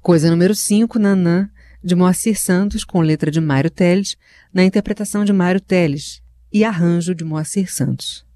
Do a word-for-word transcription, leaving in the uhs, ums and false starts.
Coisa número cinco, Nanã, de Moacir Santos, com letra de Mário Teles, na interpretação de Mário Teles, e arranjo de Moacir Santos.